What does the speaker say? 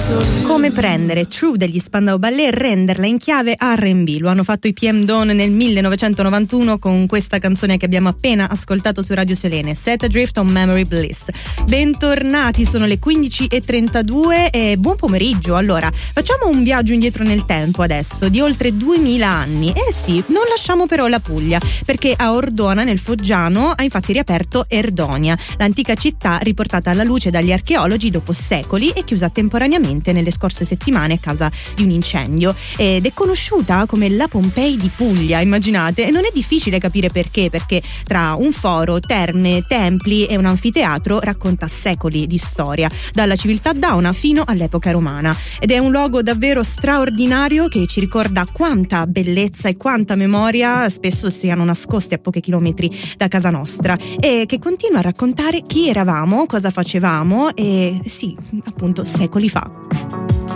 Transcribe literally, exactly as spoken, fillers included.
Come prendere True degli Spandau Ballet e renderla in chiave R and B. Lo hanno fatto i P M Dawn nel millenovecentonovantuno con questa canzone che abbiamo appena ascoltato su Radio Selene, Set Adrift on Memory Bliss. Bentornati, sono le quindici e trentadue e buon pomeriggio. Allora, facciamo un viaggio indietro nel tempo adesso, di oltre duemila anni. Eh sì, non lasciamo però la Puglia, perché a Ordona, nel Foggiano, ha infatti riaperto Erdonia, l'antica città riportata alla luce dagli archeologi dopo secoli e chiusa temporaneamente nelle scorse settimane a causa di un incendio, ed è conosciuta come la Pompei di Puglia, immaginate, e non è difficile capire perché, perché tra un foro, terme, templi e un anfiteatro racconta secoli di storia, dalla civiltà dauna fino all'epoca romana, ed è un luogo davvero straordinario che ci ricorda quanta bellezza e quanta memoria spesso siano nascoste a pochi chilometri da casa nostra, e che continua a raccontare chi eravamo, cosa facevamo e sì, appunto secoli fa.